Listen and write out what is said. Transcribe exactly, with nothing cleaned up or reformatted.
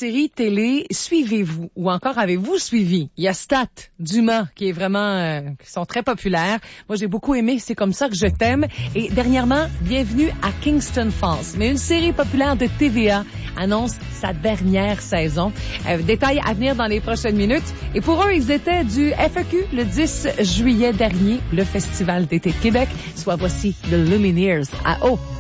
séries télé suivez-vous ou encore avez-vous suivi? Il y a Stat, Dumas, qui est vraiment, euh, qui sont très populaires. Moi, j'ai beaucoup aimé C'est comme ça que je t'aime. Et dernièrement, Bienvenue à Kingston Falls. Mais une série populaire de T V A annonce sa dernière saison. Euh, détails à venir dans les prochaines minutes. Et pour eux, ils étaient du F A Q le dix juillet dernier, le Festival d'été de Québec. Soit voici The Lumineers à eau.